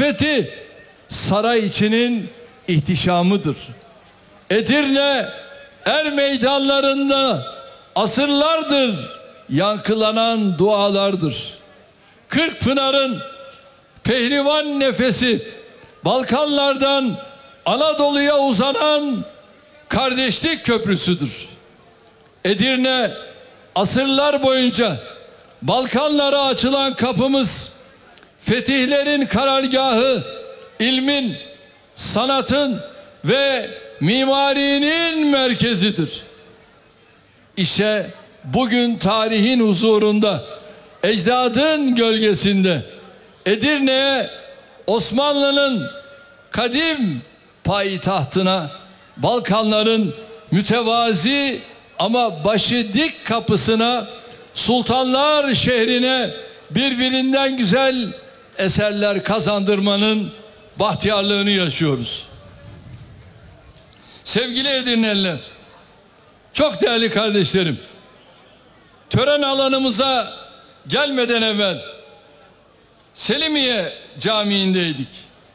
marifeti saray içinin ihtişamıdır. Edirne er meydanlarında asırlardır yankılanan dualardır. Kırkpınar'ın pehlivan nefesi, Balkanlardan Anadolu'ya uzanan kardeşlik köprüsüdür. Edirne asırlar boyunca Balkanlara açılan kapımız, fetihlerin karargahı, ilmin, sanatın ve mimarinin merkezidir. İşte bugün tarihin huzurunda, ecdadın gölgesinde Edirne'ye, Osmanlı'nın kadim payitahtına, Balkanların mütevazi ama başı dik kapısına, sultanlar şehrine birbirinden güzel eserler kazandırmanın bahtiyarlığını yaşıyoruz. Sevgili Edirneliler, çok değerli kardeşlerim, tören alanımıza gelmeden evvel Selimiye Camii'ndeydik.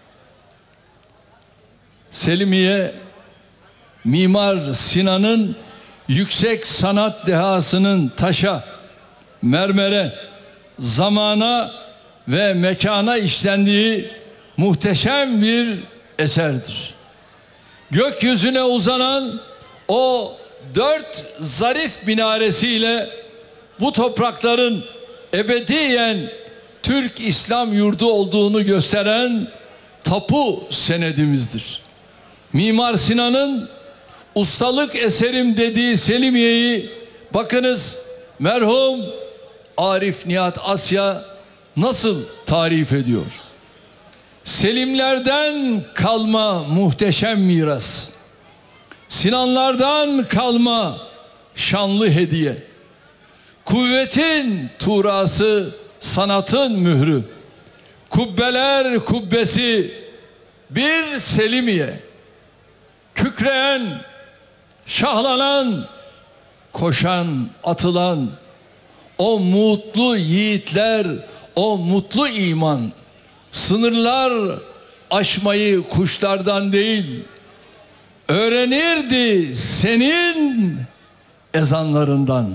Selimiye, Mimar Sinan'ın yüksek sanat dehasının taşa, mermere, zamana ve mekana işlendiği muhteşem bir eserdir. Gökyüzüne uzanan o 4 zarif minaresiyle bu toprakların ebediyen Türk İslam yurdu olduğunu gösteren tapu senedimizdir. Mimar Sinan'ın ustalık eserim dediği Selimiye'yi bakınız merhum Arif Nihat Asya nasıl tarif ediyor? Selimlerden kalma muhteşem miras, Sinanlardan kalma şanlı hediye, kuvvetin tuğrası, sanatın mührü, kubbeler kubbesi bir Selimiye, kükreyen, şahlanan, koşan, atılan o mutlu yiğitler, o mutlu iman, sınırlar aşmayı kuşlardan değil, öğrenirdi senin ezanlarından.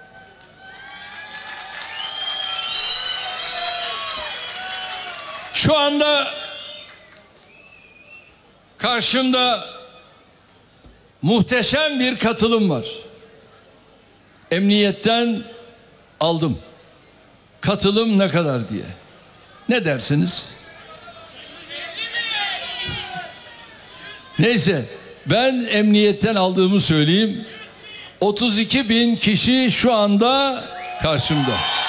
Şu anda karşımda muhteşem bir katılım var. Emniyetten aldım. Katılım ne kadar diye. Ne dersiniz? Neyse, ben emniyetten aldığımı söyleyeyim. 32.000 kişi şu anda karşımda.